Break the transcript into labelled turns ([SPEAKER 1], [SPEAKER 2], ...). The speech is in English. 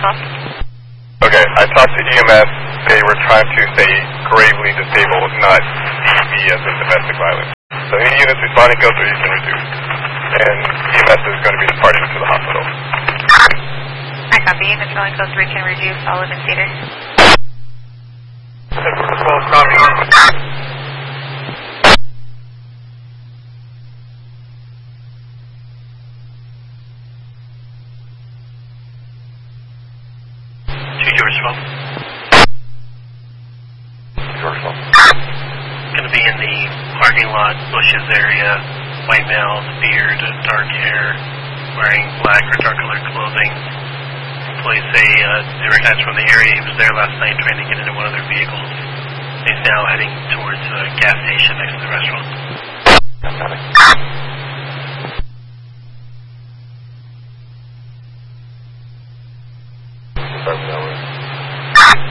[SPEAKER 1] Okay, I talked to EMS. They were trying to say gravely disabled, not DV as in domestic violence. So any units responding code 3 can reduce. And EMS is going to be departing to the hospital.
[SPEAKER 2] I copy. Units responding code 3 can reduce. All live in theater.
[SPEAKER 1] 12 copy.
[SPEAKER 3] Georgeville.
[SPEAKER 1] Georgeville.
[SPEAKER 3] Going to be in the parking lot, bushes area, white male, beard, dark hair, wearing black or dark colored clothing. Employees say they were attached from the area. He was there last night trying to get into one of their vehicles. He's now heading towards a gas station next to the restaurant.
[SPEAKER 1] Got it.